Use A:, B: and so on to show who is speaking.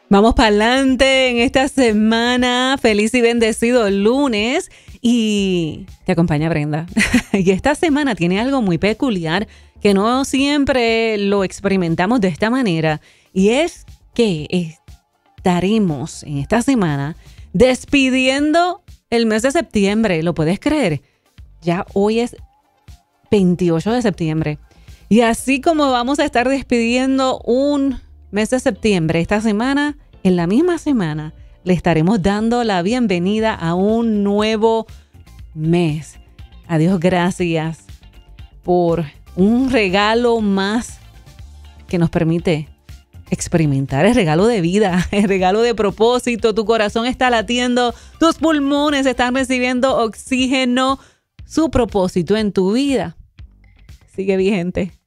A: Vamos para adelante en esta semana. Feliz y bendecido lunes. Y te acompaña Brenda. Y esta semana tiene algo muy peculiar que no siempre lo experimentamos de esta manera. Y es que estaremos en esta semana despidiendo el mes de septiembre. ¿Lo puedes creer? Ya hoy es 28 de septiembre. Y así como vamos a estar despidiendo un mes de septiembre, esta semana, en la misma semana, le estaremos dando la bienvenida a un nuevo mes. Adiós, gracias por un regalo más que nos permite experimentar el regalo de vida, el regalo de propósito. Tu corazón está latiendo, tus pulmones están recibiendo oxígeno. Su propósito en tu vida sigue vigente.